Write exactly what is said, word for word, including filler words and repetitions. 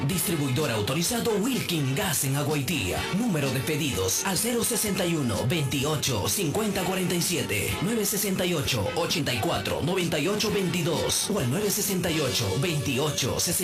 Distribuidor autorizado Wilkin Gas en Aguaitía. Número de pedidos al cero sesenta y uno, veintiocho, cincuenta cuarenta y siete, nueve sesenta y ocho, ochenta y cuatro, noventa y ocho veintidós o al nueve sesenta y ocho, veintiocho, sesenta.